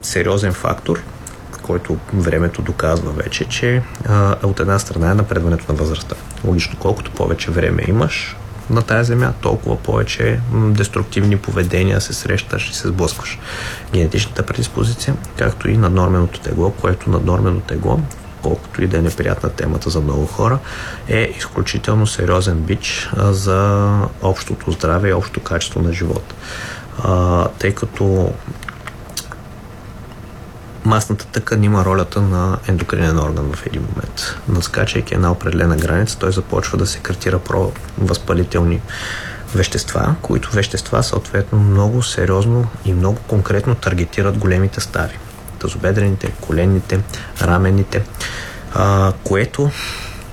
сериозен фактор, който времето доказва вече, че от една страна е напредването на възрастта. Логично, колкото повече време имаш на тази земя, толкова повече деструктивни поведения се срещаш и се сблъскваш. Генетичната предиспозиция, както и наднорменото тегло, което наднормено тегло, колкото и да е неприятна темата за много хора, е изключително сериозен бич за общото здраве и общото качество на живота. Тъй като масната тъкан има ролята на ендокринен орган в един момент. Надскачайки една определена граница, той започва да секретира провъзпалителни вещества, които вещества съответно много сериозно и много конкретно таргетират големите стави. Тазобедрените, коленните, раменните, което